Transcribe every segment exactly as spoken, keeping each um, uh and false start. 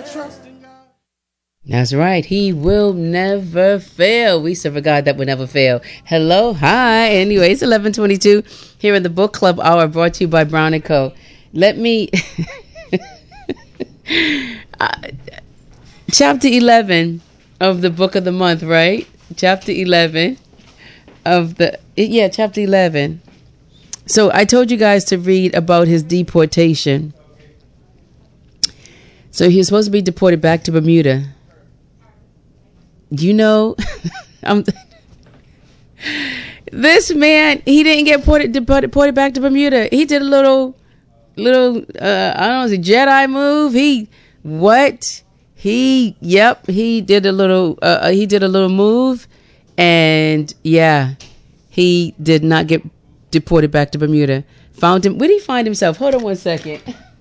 That's right. He will never fail. We serve a God that will never fail. Hello. Hi. Anyway, it's eleven twenty-two here in the book club hour, brought to you by Brown and Co. Let me uh, chapter eleven of the book of the month, right? Chapter eleven of the yeah, chapter eleven. So I told you guys to read about his deportation. So he was supposed to be deported back to Bermuda. You know, I'm, this man, he didn't get ported, deported, deported back to Bermuda. He did a little, little, uh, I don't know, it's a Jedi move. He, what? He, yep, he did a little, uh, he did a little move. And yeah, he did not get deported back to Bermuda. Found him, where did he find himself? Hold on one second.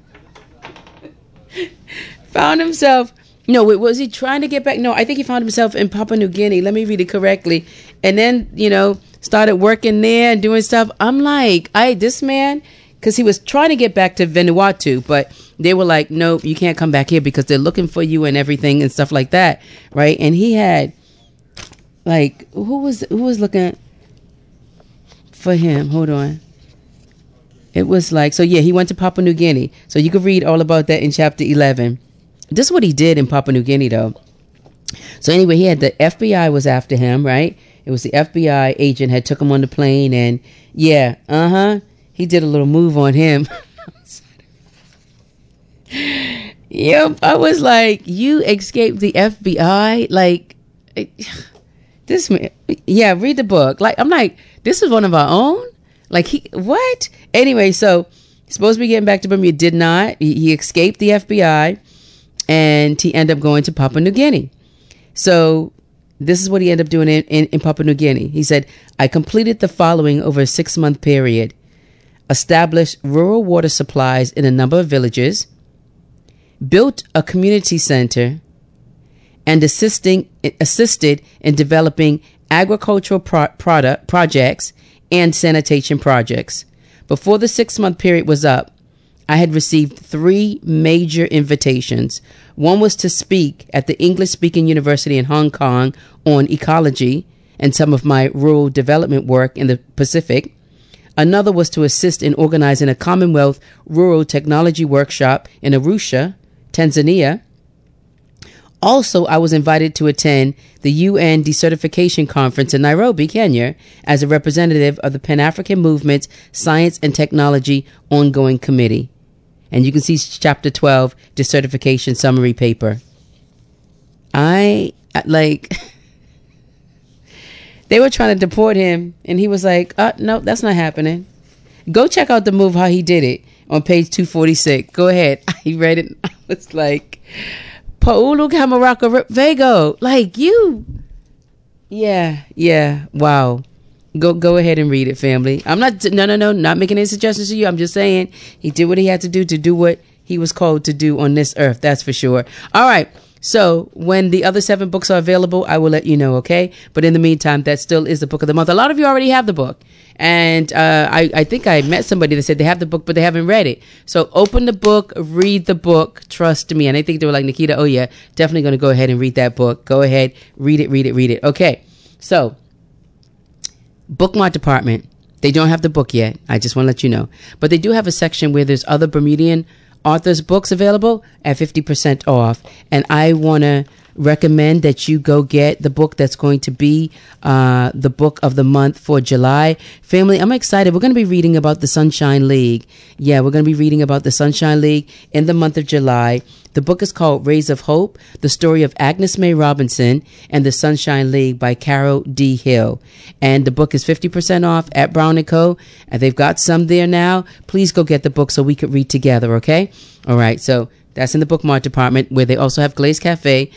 Found himself. No, was he trying to get back? No, I think he found himself in Papua New Guinea. Let me read it correctly. And then, you know, started working there and doing stuff. I'm like, I, this man, because he was trying to get back to Vanuatu, but they were like, nope, you can't come back here because they're looking for you and everything and stuff like that. Right. And he had like, who was, who was looking for him? Hold on. It was like, so yeah, he went to Papua New Guinea. So you can read all about that in chapter eleven. This is what he did in Papua New Guinea, though. So anyway, he had the F B I was after him, right? It was the F B I agent had took him on the plane, and yeah, uh huh, he did a little move on him. Yep, I was like, you escaped the F B I, like this man. Yeah, read the book. Like I'm like, this is one of our own. Like he what? Anyway, so he's supposed to be getting back to Bermuda, did not. He, he escaped the F B I. And he ended up going to Papua New Guinea. So this is what he ended up doing in, in, in Papua New Guinea. He said, I completed the following over a six-month period. Established rural water supplies in a number of villages. Built a community center. And assisting assisted in developing agricultural pro- product projects and sanitation projects. Before the six-month period was up, I had received three major invitations. One was to speak at the English-speaking university in Hong Kong on ecology and some of my rural development work in the Pacific. Another was to assist in organizing a Commonwealth Rural Technology Workshop in Arusha, Tanzania. Also, I was invited to attend the U N Desertification Conference in Nairobi, Kenya, as a representative of the Pan-African Movement's Science and Technology Ongoing Committee. And you can see chapter twelve, desertification summary paper. I, like, they were trying to deport him, and he was like, uh, no, that's not happening. Go check out the move, how he did it, on page two forty-six. Go ahead. I read it. I was like, Paulo Camaraka Vego, like you. Yeah, yeah, wow. Go go ahead and read it, family. I'm not, no, no, no, not making any suggestions to you. I'm just saying he did what he had to do to do what he was called to do on this earth. That's for sure. All right. So when the other seven books are available, I will let you know, okay? But in the meantime, that still is the book of the month. A lot of you already have the book. And uh, I, I think I met somebody that said they have the book, but they haven't read it. So open the book, read the book, trust me. And I think they were like, Nikita, oh yeah, definitely going to go ahead and read that book. Go ahead, read it, read it, read it. Okay, so bookmark department. They don't have the book yet. I just want to let you know. But they do have a section where there's other Bermudian authors' books available at fifty percent off. And I want to recommend that you go get the book that's going to be uh, the book of the month for July. Family, I'm excited. We're going to be reading about the Sunshine League. Yeah, we're going to be reading about the Sunshine League in the month of July. The book is called Rays of Hope, the story of Agnes May Robinson and the Sunshine League by Carol D. Hill. And the book is fifty percent off at Brown and Co. And they've got some there now. Please go get the book so we could read together, okay? All right, so that's in the bookmark department, where they also have Glaze Cafe,